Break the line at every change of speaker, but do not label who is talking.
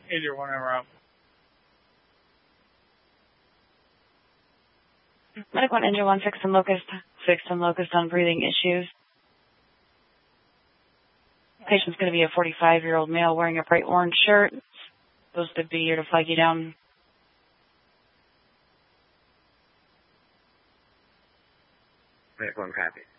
Either one of them.
Medical Engine 1, fixed and locust on breathing issues. Patient's going to be a 45-year-old male wearing a bright orange shirt. Supposed to be here to flag you down.
Medical 1, copy.